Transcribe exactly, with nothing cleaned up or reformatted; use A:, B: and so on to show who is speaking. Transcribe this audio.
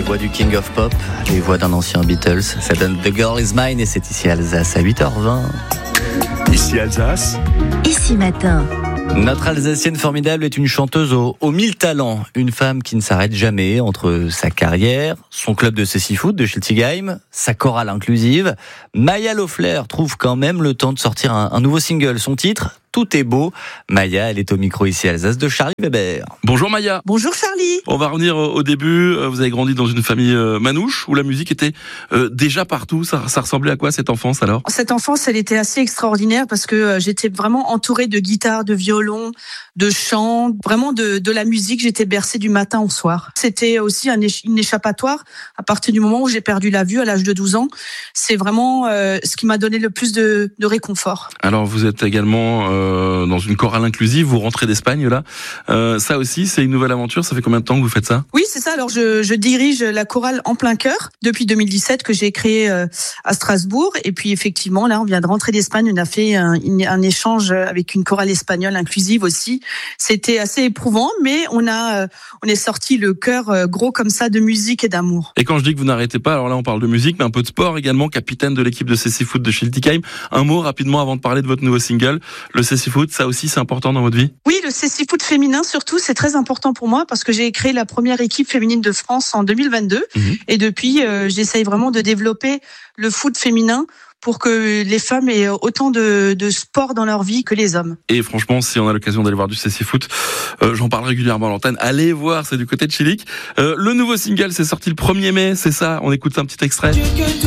A: voix du King of Pop, les voix d'un ancien Beatles. Ça donne The Girl Is Mine et c'est ici Alsace à huit heures vingt.
B: Ici Alsace.
C: Ici matin.
A: Notre Alsacienne formidable est une chanteuse aux, aux mille talents. Une femme qui ne s'arrête jamais entre sa carrière, son club de cécifoot de Schiltigheim, sa chorale inclusive. Maya Loeffler trouve quand même le temps de sortir un, un nouveau single. Son titre, Tout est beau. Maya, elle est au micro ici à Alsace de Charlie Weber.
D: Bonjour Maya.
E: Bonjour Charlie.
D: On va revenir au début. Vous avez grandi dans une famille manouche où la musique était déjà partout. Ça, ça ressemblait à quoi cette enfance alors ?
E: Cette enfance, elle était assez extraordinaire parce que j'étais vraiment entourée de guitare, de violon, de chant, vraiment de, de la musique. J'étais bercée du matin au soir. C'était aussi un, une échappatoire à partir du moment où j'ai perdu la vue à l'âge de douze ans. C'est vraiment euh, ce qui m'a donné le plus de, de réconfort.
D: Alors vous êtes également euh, dans une chorale inclusive. Vous rentrez d'Espagne là. Euh, ça aussi, c'est une nouvelle aventure. Ça fait combien de temps que vous faites ça ?
E: Oui, c'est ça. Alors je, je dirige la chorale En Plein Cœur depuis deux mille dix-sept que j'ai créée euh, à Strasbourg. Et puis effectivement, là, on vient de rentrer d'Espagne. On a fait un, un échange avec une chorale espagnole inclusive aussi. C'était assez éprouvant, mais on a, euh, on est sorti le cœur euh, gros comme ça de musique et d'amour.
D: Et quand je dis que vous n'arrêtez pas, alors là, on parle de musique, mais un peu de sport également. Capitaine de l'équipe de cécifoot de Schiltigheim. Un mot rapidement avant de parler de votre nouveau single. Le cécifoot, ça aussi, c'est important dans votre vie ?
E: Oui, le cécifoot féminin surtout, c'est très important pour moi parce que j'ai créé la première équipe féminine de France en deux mille vingt-deux. Mmh. Et depuis, euh, j'essaye vraiment de développer le foot féminin pour que les femmes aient autant de, de sport dans leur vie que les hommes.
D: Et franchement, si on a l'occasion d'aller voir du cécifoot, euh, j'en parle régulièrement à l'antenne, allez voir, c'est du côté de Chilik. Euh, le nouveau single, c'est sorti le premier mai, c'est ça, on écoute un petit extrait.